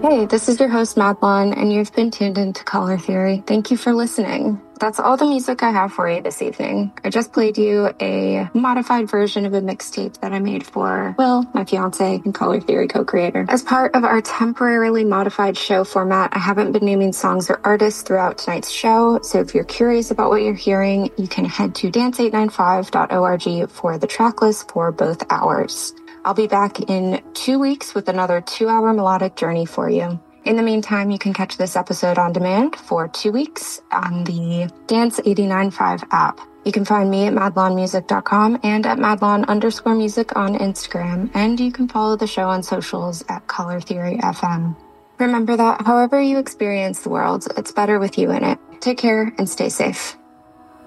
Hey, this is your host, Madeline, and you've been tuned into Color Theory. Thank you for listening. That's all the music I have for you this evening. I just played you a modified version of a mixtape that I made for Will, my fiance and Color Theory co-creator. As part of our temporarily modified show format, I haven't been naming songs or artists throughout tonight's show, so if you're curious about what you're hearing, you can head to dance895.org for the track list for both hours. I'll be back in 2 weeks with another 2-hour melodic journey for you. In the meantime, you can catch this episode on demand for 2 weeks on the Dance 895 app. You can find me at madelonmusic.com and at madelon_music on Instagram, and you can follow the show on socials at Color Theory FM. Remember that however you experience the world, it's better with you in it. Take care and stay safe.